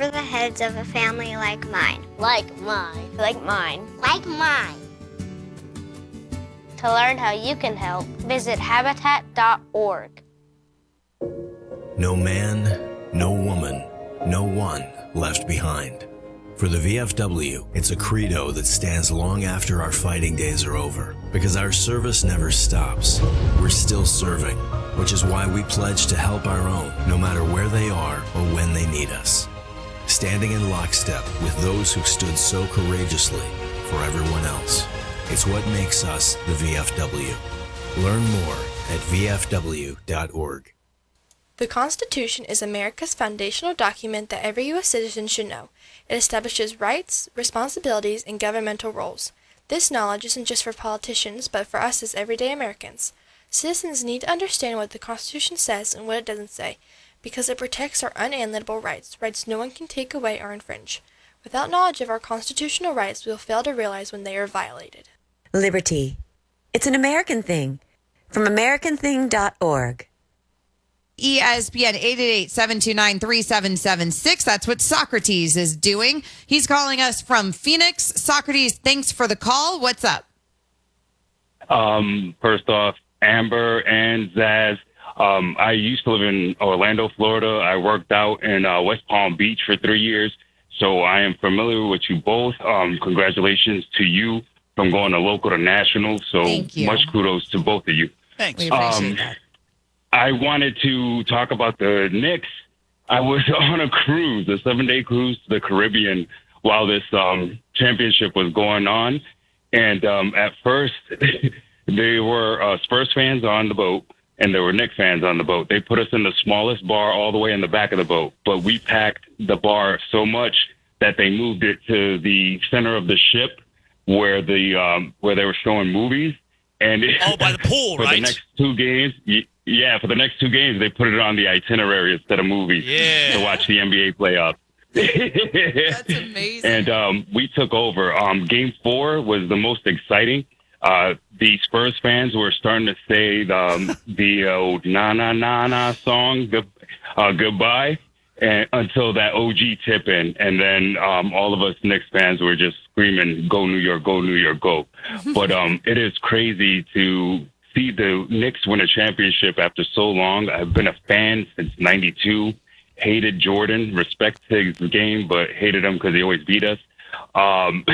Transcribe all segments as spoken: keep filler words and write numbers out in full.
over the heads of a family like mine. Like mine. Like mine. Like mine. To learn how you can help, visit habitat dot org. No man, no woman, no one left behind. For the V F W, it's a credo that stands long after our fighting days are over, because our service never stops. We're still serving, which is why we pledge to help our own, no matter where they are or when they need us. Standing in lockstep with those who stood so courageously for everyone else. It's what makes us the V F W. Learn more at V F W dot org. The Constitution is America's foundational document that every U S citizen should know. It establishes rights, responsibilities, and governmental roles. This knowledge isn't just for politicians, but for us as everyday Americans. Citizens need to understand what the Constitution says and what it doesn't say, because it protects our unalienable rights, rights no one can take away or infringe. Without knowledge of our constitutional rights, we will fail to realize when they are violated. Liberty. It's an American thing. From American thing dot org. E S P N eight eight eight, seven two nine, three seven seven six. That's what Socrates is doing. He's calling us from Phoenix. Socrates, thanks for the call. What's up? Um, first off, Amber and Zaz, um, I used to live in Orlando, Florida. I worked out in uh, West Palm Beach for three years, so I am familiar with you both. Um, congratulations to you from going to local to national, so much kudos to both of you. Thanks. We appreciate um, that. I wanted to talk about the Knicks. I was on a cruise, a seven-day cruise to the Caribbean while this um, championship was going on. And um, at first, there were uh, Spurs fans on the boat, and there were Knicks fans on the boat. They put us in the smallest bar all the way in the back of the boat. But we packed the bar so much that they moved it to the center of the ship where the um, where they were showing movies. And it, oh, by the pool, for right? For the next two games, yeah, for the next two games, they put it on the itinerary instead of movies yeah. to watch the N B A playoffs. That's amazing. And um, we took over. Um, game four was the most exciting. Uh, the Spurs fans were starting to say the, um, the uh, na na na na song, good, uh, goodbye, and until that O G tip in, and then um, all of us Knicks fans were just screaming, "Go New York, go New York, go!" But um, it is crazy to see the Knicks win a championship after so long. I've been a fan since ninety-two. Hated Jordan, respect his game, but hated him because he always beat us. Um,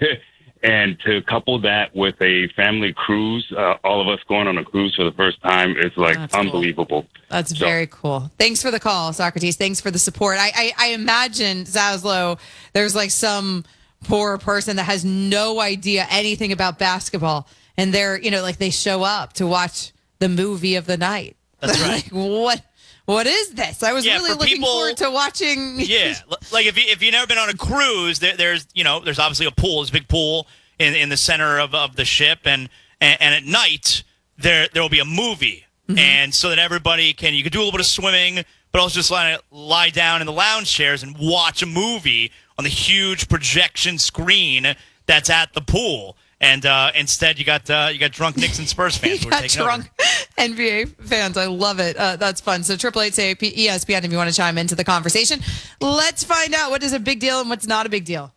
and to couple that with a family cruise, uh, all of us going on a cruise for the first time, it's like That's unbelievable. Cool. That's so, very cool. Thanks for the call, Socrates. Thanks for the support. I, I, I imagine, Zaslow, there's like some poor person that has no idea anything about basketball. And they're, you know, like they show up to watch the movie of the night. That's right. Like, what? What is this? I was yeah, really looking people, forward to watching. Yeah, like if you if you've never been on a cruise, there, there's you know there's obviously a pool, there's a big pool in in the center of, of the ship, and, and and at night there there will be a movie, mm-hmm. and so that everybody can you can do a little bit of swimming, but also just lie, lie down in the lounge chairs and watch a movie on the huge projection screen that's at the pool. And uh, instead, you got uh, you got drunk Knicks and Spurs fans who you are got taking drunk over. N B A fans. I love it. Uh, that's fun. So triple eight say E S P N if you want to chime into the conversation. Let's find out what is a big deal and what's not a big deal.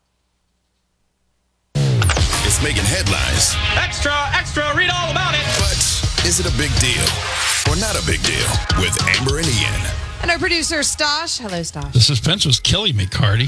It's making headlines. Extra, extra, read all about it. But is it a big deal or not a big deal? With Amber and Ian. And our producer, Stosh. Hello, Stosh. The suspense was killing me, Cardi.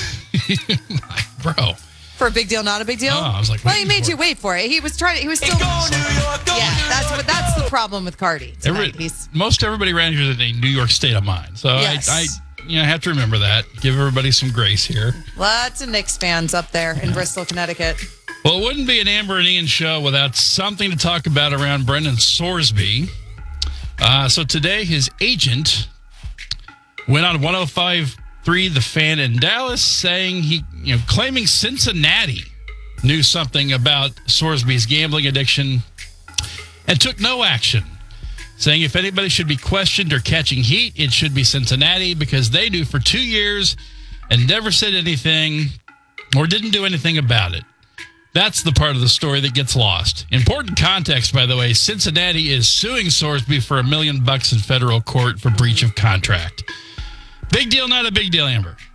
Bro. For a big deal, not a big deal? Oh, I was like, well, he made you wait for it. He was trying to, he was still. Hey, go New York, go yeah, New that's York, what, that's go. the problem with Cardi. Every, most everybody around here is in a New York state of mind. So yes. I, I you know, have to remember that. Give everybody some grace here. Lots of Knicks fans up there in Bristol, Connecticut. Well, it wouldn't be an Amber and Ian show without something to talk about around Brendan Sorsby. Uh, so today, his agent went on one oh five point three The Fan in Dallas, saying he, you know, claiming Cincinnati knew something about Sorsby's gambling addiction and took no action, saying if anybody should be questioned or catching heat, it should be Cincinnati because they knew for two years and never said anything or didn't do anything about it. That's the part of the story that gets lost. Important context, by the way, Cincinnati is suing Sorsby for a million bucks in federal court for breach of contract. Big deal, not a big deal, Amber?